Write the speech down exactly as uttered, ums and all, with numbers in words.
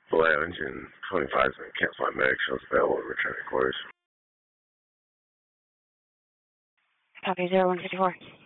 Lounge and twenty-five is Campfire Medic shows available in returning quarters. Copy zero one fifty-four.